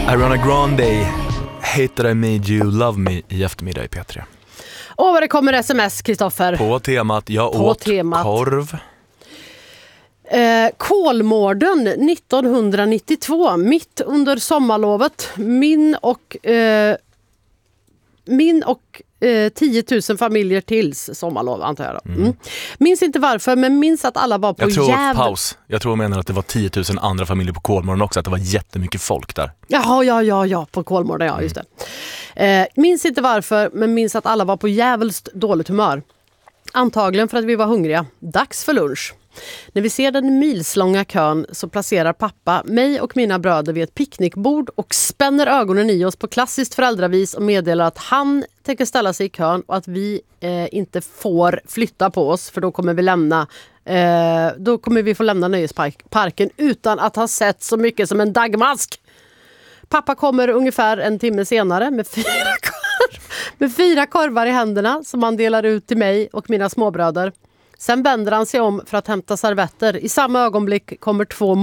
Ariana Grande, Hate That I Made You Love Me i eftermiddag i P3. Och vad det kommer sms, Kristoffer. På temat, jag åt korv. Kolmården 1992, mitt under sommarlovet. Min och 10 000 familjer tills sommarlov, antar jag då. Minns inte varför, men minns att alla var på paus. Jag tror menar att det var 10 000 andra familjer på Kolmården också, att det var jättemycket folk där. Ja, på Kolmården, ja, just det. Minns inte varför, men minns att alla var på jävligt dåligt humör. Antagligen för att vi var hungriga. Dags för lunch. När vi ser den milslånga kön så placerar pappa mig och mina bröder vid ett picknickbord och spänner ögonen i oss på klassiskt föräldravis och meddelar att han tänker ställa sig i kön och att vi inte får flytta på oss, för då kommer vi få lämna nöjesparken utan att ha sett så mycket som en dagmask. Pappa kommer ungefär en timme senare med 4 korvar i händerna som han delar ut till mig och mina småbröder. Sen vänder han sig om för att hämta servetter. I samma ögonblick kommer 2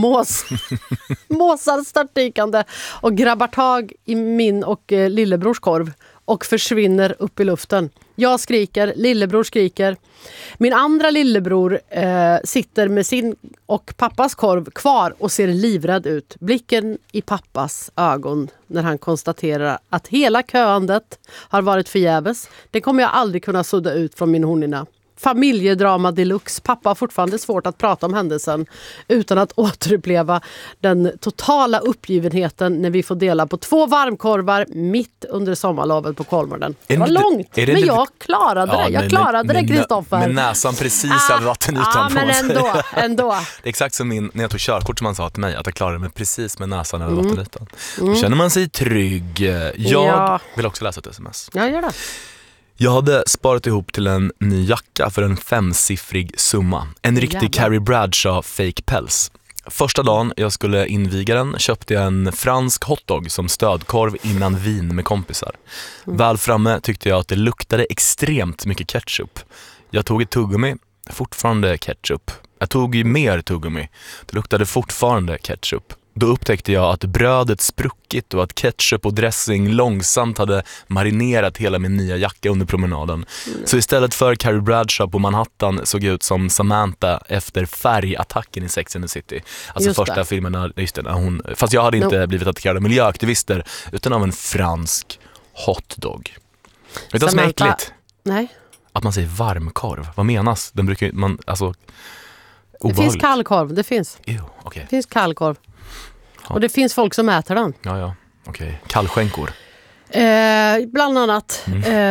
måsar störtdykande och grabbar tag i min och lillebrors korv och försvinner upp i luften. Jag skriker, lillebror skriker. Min andra lillebror sitter med sin och pappas korv kvar och ser livrädd ut. Blicken i pappas ögon när han konstaterar att hela köandet har varit förgäves. Det kommer jag aldrig kunna sudda ut från min honina. Familjedrama deluxe. Pappa har fortfarande svårt att prata om händelsen utan att återuppleva den totala uppgivenheten när vi får dela på 2 varmkorvar mitt under sommarlovet på Kolmården. Det var långt, men jag klarade det. Jag klarade det, Kristoffer. Med näsan precis över vattenytan. Ja, men ändå. Det är exakt som när jag tog körkort som man sa till mig, att jag klarade mig precis med näsan över vattenytan. Då känner man sig trygg. Jag vill också läsa ett sms. Ja, gör det. Jag hade sparat ihop till en ny jacka för en 5-siffrig summa. En riktig Carrie Bradshaw fake päls. Första dagen jag skulle inviga den köpte jag en fransk hotdog som stödkorv innan vin med kompisar. Väl framme tyckte jag att det luktade extremt mycket ketchup. Jag tog ett tuggummi, fortfarande ketchup. Jag tog ju mer tuggummi, det luktade fortfarande ketchup. Då upptäckte jag att brödet spruckit och att ketchup och dressing långsamt hade marinerat hela min nya jacka under promenaden. Så istället för Carrie Bradshaw på Manhattan såg jag ut som Samantha efter färgattacken i Sex and the City. Alltså just första filmen när hon... Fast jag hade inte blivit attackerad av miljöaktivister utan av en fransk hotdog. Vet du vad som är äckligt? Nej. Att man säger varmkorv. Vad menas? Den brukar man... Alltså, det finns kallkorv, det finns. Okay. Det finns kallkorv. Och det finns folk som äter den. Ja. Okej. Kallskänkor. Bland annat.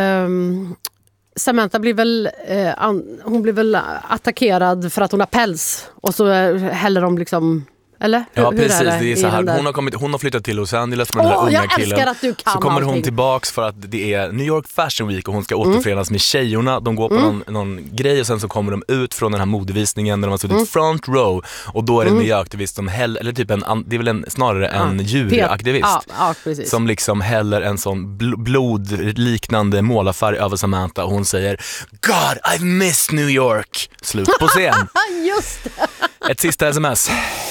Samantha blir väl hon blir väl attackerad för att hon har päls. Och så häller de liksom... Eller? Ja, precis. Det är så här. Hon har flyttat till Los Angeles med den där unga killen. Älskar att du kan. Så kommer hon tillbaks för att det är New York Fashion Week och hon ska återförenas med tjejerna. De går på någon grej och sen så kommer de ut från den här modevisningen där de har suttit front row och då är det en miljöaktivist som eller typ det är väl snarare en djuraktivist som liksom häller en sån blodliknande målarfärg över Samantha och hon säger God, I miss New York. Slut på scen. Just det. Ett sista sms.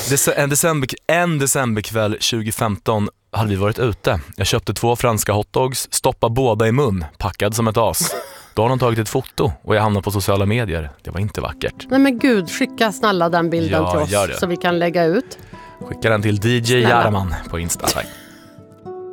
En decemberkväll 2015 hade vi varit ute. Jag köpte 2 franska hotdogs, stoppade båda i mun, packad som ett as. Då har de tagit ett foto och jag hamnade på sociala medier. Det var inte vackert. Nej men gud, skicka snälla den bilden till oss så vi kan lägga ut. Skicka den till DJ Jaraman på Insta. Tack.